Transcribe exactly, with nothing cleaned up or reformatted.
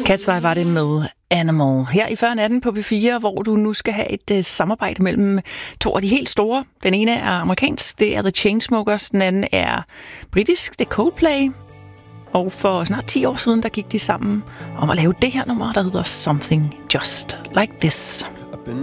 Cat's Eye var det med Animal. Her i før natten på P fire, hvor du nu skal have et uh, samarbejde mellem to af de helt store. Den ene er amerikansk, det er The Chainsmokers. Den anden er britisk, det er Coldplay. Og for snart ti år siden, der gik de sammen om at lave det her nummer, der hedder Something Just Like This.